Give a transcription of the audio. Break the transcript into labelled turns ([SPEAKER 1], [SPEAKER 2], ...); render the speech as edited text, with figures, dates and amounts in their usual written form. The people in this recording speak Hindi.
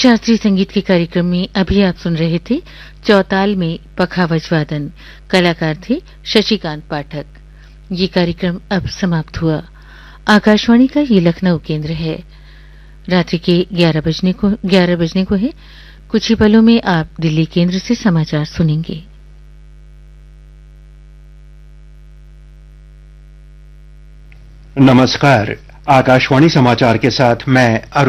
[SPEAKER 1] शास्त्रीय संगीत के कार्यक्रम में अभी आप सुन रहे थे चौताल में पखावज वादन। कलाकार थे शशिकांत पाठक। ये कार्यक्रम अब समाप्त हुआ। आकाशवाणी का ये लखनऊ केंद्र है। रात्रि के 11 बजने को है। कुछ ही पलों में आप दिल्ली केंद्र से समाचार सुनेंगे।
[SPEAKER 2] नमस्कार। आकाशवाणी समाचार के साथ मैं